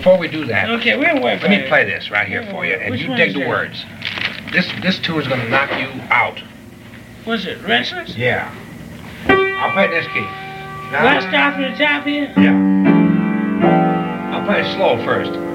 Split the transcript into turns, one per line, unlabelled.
before we do that,
Okay, we'll work.
let me play this right here for you, and you dig the words. This tune is gonna knock you out.
What's it? Restless?
Yeah. I'll play this key.
Now, do I start from the top here?
Yeah. I'll play it slow first.